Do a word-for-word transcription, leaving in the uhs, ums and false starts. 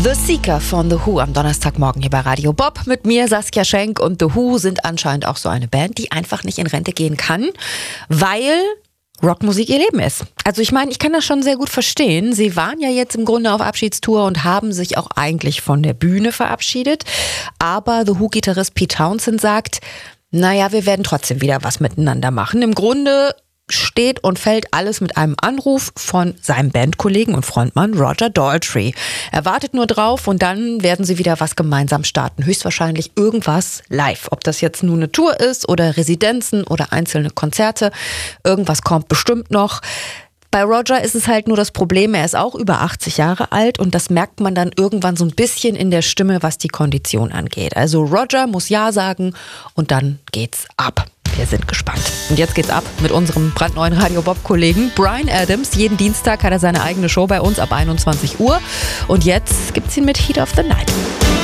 The Seeker von The Who am Donnerstagmorgen hier bei Radio Bob. Mit mir Saskia Schenk, und The Who sind anscheinend auch so eine Band, die einfach nicht in Rente gehen kann, weil Rockmusik ihr Leben ist. Also ich meine, ich kann das schon sehr gut verstehen. Sie waren ja jetzt im Grunde auf Abschiedstour und haben sich auch eigentlich von der Bühne verabschiedet. Aber The Who-Gitarrist Pete Townshend sagt, naja, wir werden trotzdem wieder was miteinander machen. Im Grunde steht und fällt alles mit einem Anruf von seinem Bandkollegen und Frontmann Roger Daltrey. Er wartet nur drauf und dann werden sie wieder was gemeinsam starten. Höchstwahrscheinlich irgendwas live. Ob das jetzt nur eine Tour ist oder Residenzen oder einzelne Konzerte. Irgendwas kommt bestimmt noch. Bei Roger ist es halt nur das Problem, er ist auch über achtzig Jahre alt und das merkt man dann irgendwann so ein bisschen in der Stimme, was die Kondition angeht. Also Roger muss Ja sagen und dann geht's ab. Wir sind gespannt. Und jetzt geht's ab mit unserem brandneuen Radio Bob-Kollegen Bryan Adams. Jeden Dienstag hat er seine eigene Show bei uns ab einundzwanzig Uhr. Und jetzt gibt's ihn mit Heat of the Night.